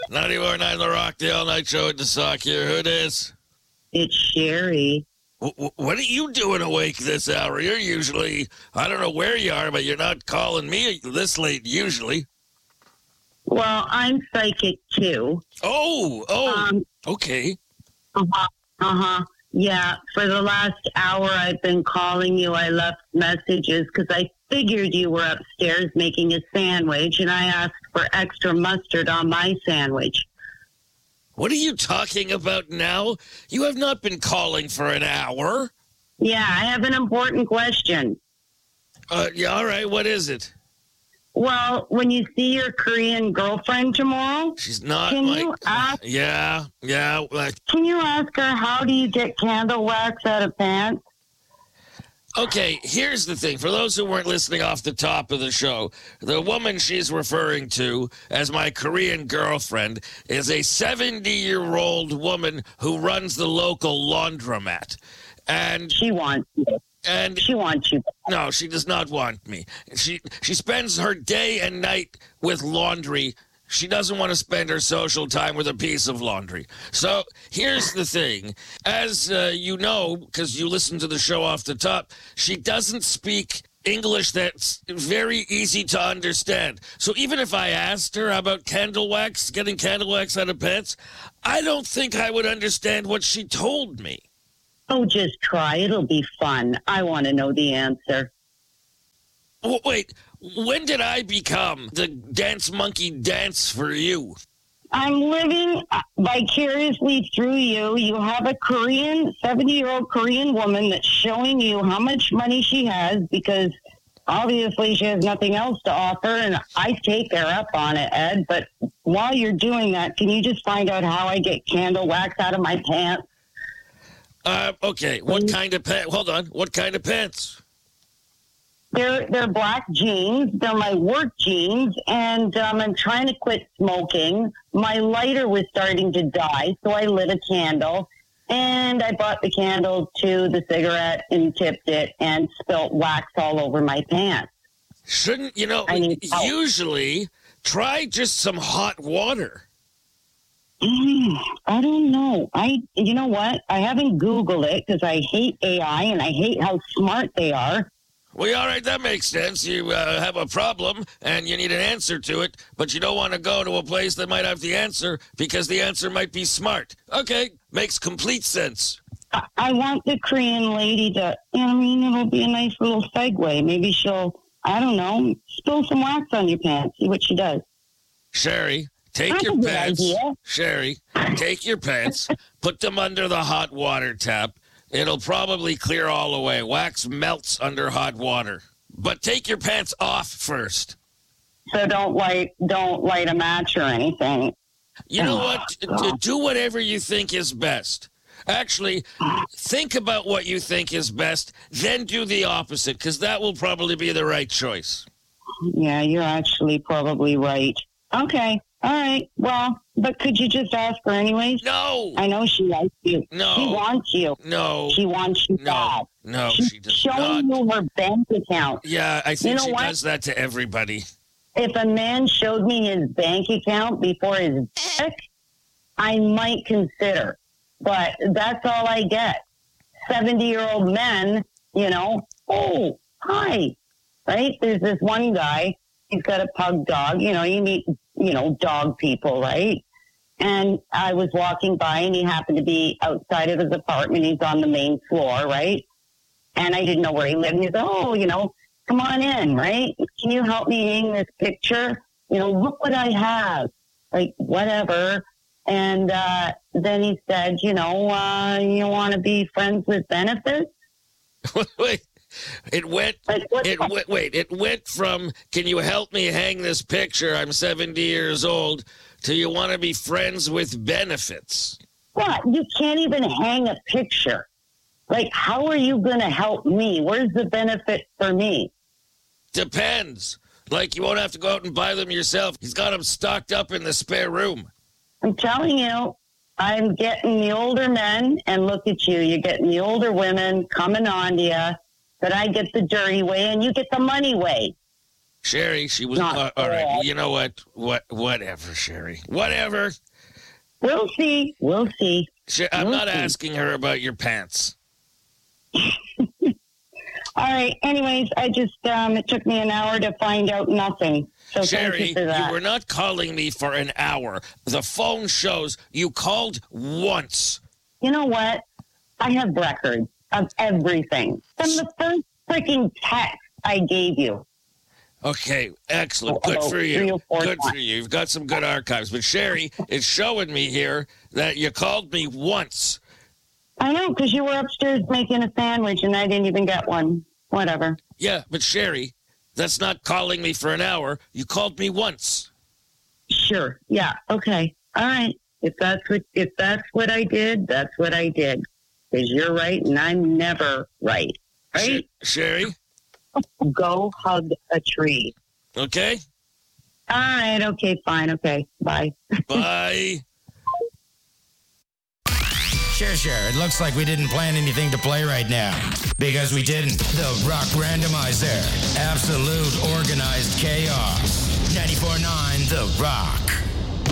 94.9 The Rock, the all-night show at the Sock here. Who it is? It's Sherry. What are you doing awake this hour? You're usually, I don't know where you are, but you're not calling me this late usually. Well, I'm psychic too. Okay. Yeah, for the last hour I've been calling you. I left messages because I figured you were upstairs making a sandwich, and I asked for extra mustard on my sandwich. What are you talking about now? You have not been calling for an hour. Yeah, I have an important question. Yeah, all right, what is it? Well, when you see your Korean girlfriend tomorrow, She's not can you ask? Yeah. Can you ask her how do you get candle wax out of pants? Okay, here's the thing. For those who weren't listening off the top of the show, the woman she's referring to as my Korean girlfriend is a 70-year-old woman who runs the local laundromat. And she wants you. And she wants you. No, she does not want me. She spends her day and night with laundry. She doesn't want to spend her social time with a piece of laundry. So here's the thing. As you know, because you listen to the show off the top, she doesn't speak English that's very easy to understand. So even if I asked her about getting candle wax out of pants, I don't think I would understand what she told me. Oh, just try. It'll be fun. I want to know the answer. Wait, when did I become the dance monkey dance for you? I'm living vicariously through you. You have a 70-year-old Korean woman that's showing you how much money she has because obviously she has nothing else to offer, and I take her up on it, Ed. But while you're doing that, can you just find out how I get candle wax out of my pants? Okay. What kind of pants? Hold on. What kind of pants? They're black jeans. They're my work jeans, and I'm trying to quit smoking. My lighter was starting to die, so I lit a candle, and I brought the candle to the cigarette and tipped it and spilt wax all over my pants. Shouldn't, usually try just some hot water. I don't know. You know what? I haven't Googled it because I hate AI and I hate how smart they are. Well, all right, that makes sense. You have a problem and you need an answer to it, but you don't want to go to a place that might have the answer because the answer might be smart. Okay, makes complete sense. I want the Korean lady to, it'll be a nice little segue. Maybe she'll, I don't know, spill some wax on your pants, see what she does. Sherry. Take your pants, Sherry, take your pants, put them under the hot water tap. It'll probably clear all away. Wax melts under hot water. But take your pants off first. So don't light a match or anything. You know what? Do whatever you think is best. Actually, think about what you think is best, then do the opposite, because that will probably be the right choice. Yeah, you're actually probably right. Okay. All right. Well, but could you just ask her anyways? No. I know she likes you. No. She wants you. No. She wants you bad. No, she does She's showing not. you her bank account. Yeah, I think she does that to everybody. If a man showed me his bank account before his dick, I might consider. But that's all I get. 70-year-old men, oh, hi. Right? There's this one guy. He's got a pug dog. You meet, dog people, right? And I was walking by and he happened to be outside of his apartment. He's on the main floor, right? And I didn't know where he lived. And he said, come on in, right? Can you help me hang this picture? Look what I have. Like, whatever. And then he said, you want to be friends with benefits? Wait. It went from, can you help me hang this picture? I'm 70 years old, to you want to be friends with benefits. What? You can't even hang a picture. Like, how are you going to help me? Where's the benefit for me? Depends. Like, you won't have to go out and buy them yourself. He's got them stocked up in the spare room. I'm telling you, I'm getting the older men, and look at you. You're getting the older women coming on to you. But I get the dirty way and you get the money way. Sherry, she was Not all right. bad. You know what? Whatever, Sherry. Whatever. We'll see. We'll see. I'm We'll not see. asking her about your pants. All right. Anyways, I just it took me an hour to find out nothing. So thank Sherry, you for that. you were not calling me for an hour. The phone shows you called once. You know what? I have records of everything from the first freaking text I gave you. Okay, excellent. Oh, Good for 3 you. or 4 Good for times. you. You've got some good archives. But Sherry, it's showing me here that you called me once. I know, because you were upstairs making a sandwich and I didn't even get one. Whatever. Yeah, but Sherry, that's not calling me for an hour. You called me once. Sure. Yeah. Okay. All right. If that's what I did, that's what I did. Because you're right and I'm never right. Right? Sherry, Go hug a tree. okay? All right. Okay. Fine. Okay. Bye. Bye. Sure. It looks like we didn't plan anything to play right now. Because we didn't. The Rock Randomizer. Absolute organized chaos. 94.9 The Rock.